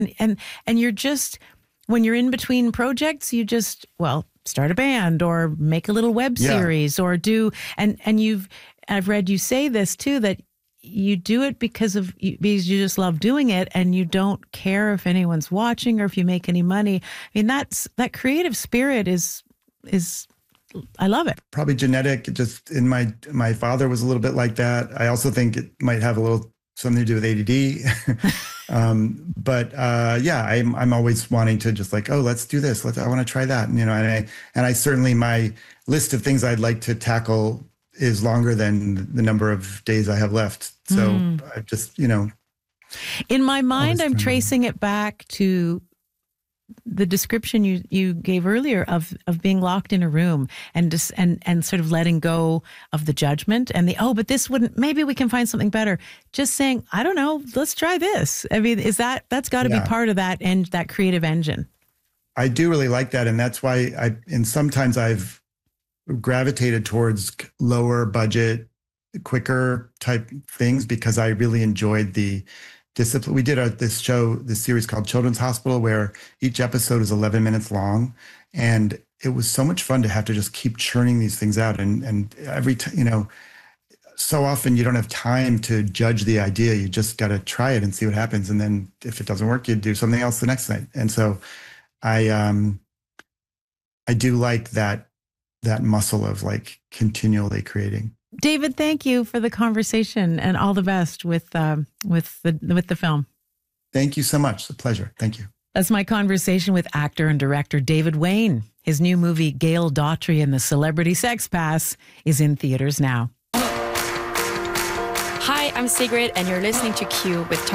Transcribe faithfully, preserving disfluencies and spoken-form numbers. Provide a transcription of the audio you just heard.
And and you're just, when you're in between projects, you just, well, start a band or make a little web Yeah. series or do, and, and you've, I've read you say this too, that you do it because of, because you just love doing it and you don't care if anyone's watching or if you make any money. I mean, that's, that creative spirit is, is, I love it. Probably genetic. Just in my, my father was a little bit like that. I also think it might have a little something to do with A D D. um, but uh, yeah, I'm, I'm always wanting to just like, oh, let's do this. Let's, I want to try that. And, you know, and I, and I certainly, my list of things I'd like to tackle is longer than the number of days I have left. So mm. I just, you know. In my mind, I'm tracing it back to the description you, you gave earlier of, of being locked in a room and just, and, and sort of letting go of the judgment and the, oh, but this wouldn't, maybe we can find something better. Just saying, I don't know, let's try this. I mean, is that, that's got to yeah. be part of that and that creative engine. I do really like that. And that's why I, and sometimes I've gravitated towards lower budget, quicker type things because I really enjoyed the discipline. We did a, this show, this series called Children's Hospital, where each episode is eleven minutes long. And it was so much fun to have to just keep churning these things out. And, and every time, you know, so often you don't have time to judge the idea. You just got to try it and see what happens. And then if it doesn't work, you do something else the next night. And so I, um, I do like that, that muscle of like continually creating. David, thank you for the conversation and all the best with um, with the with the film. Thank you so much. It's a pleasure. Thank you. That's my conversation with actor and director David Wain. His new movie, Gail Daughtry and the Celebrity Sex Pass, is in theaters now. Hi, I'm Sigrid, and you're listening to Q with Tom.